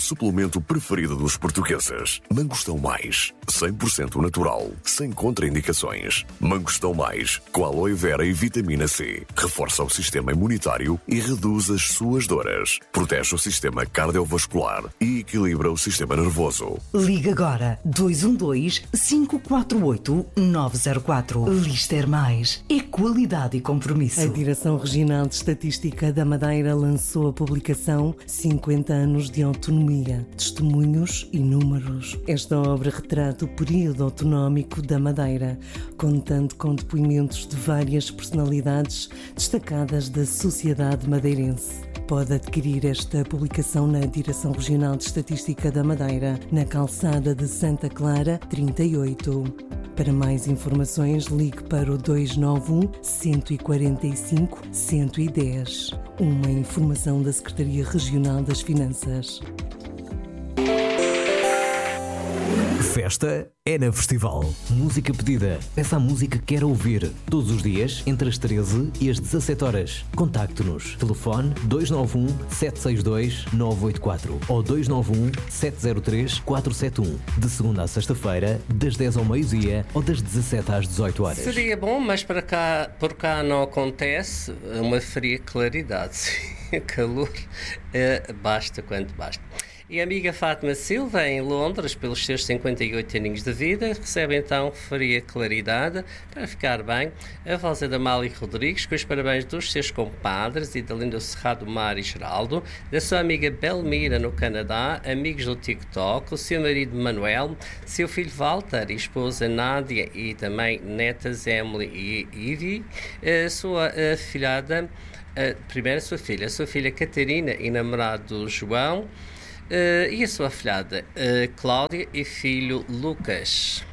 suplemento preferido dos portugueses. Mangostão Mais, 100% natural, sem contraindicações. Mangostão Mais, com aloe vera e vitamina C. Reforça o sistema imunitário e reduz as suas dores. Protege o sistema cardiovascular e equilibra o sistema nervoso. Liga agora 212-548-904. Lister Mais é qualidade e compromisso. A Direção Regional de Estatística da Madeira lançou a publicação 50 anos de autonomia, testemunhos e números. Esta obra retrata o período autonómico da Madeira, contando com depoimentos de várias personalidades destacadas da sociedade madeirense. Pode adquirir esta publicação na Direção Regional de Estatística da Madeira, na calçada de Santa Clara, 38. Para mais informações, ligue para o 291 145 110. Uma informação da Secretaria Regional das Finanças. Festa é na Festival. Música pedida. Peça a música que quer ouvir. Todos os dias, entre as 13 e as 17 horas. Contacte-nos. Telefone 291 762 984 ou 291 703 471. De segunda a sexta-feira, das 10 ao meio-dia ou das 17 às 18 horas. Seria bom, mas por cá não acontece uma fria claridade. Calor basta quanto basta. E a amiga Fátima Silva, em Londres, pelos seus 58 aninhos de vida, recebe então fria claridade para ficar bem. A voz é da Mália Rodrigues, com os parabéns dos seus compadres e da Linda Cerrado Mar e Geraldo, da sua amiga Belmira, no Canadá, amigos do TikTok, o seu marido Manuel, seu filho Walter, esposa Nádia e também netas Emily e Ivy, a sua filhada, primeiro a sua filha Catarina e namorado João, e a sua afilhada Cláudia e filho Lucas.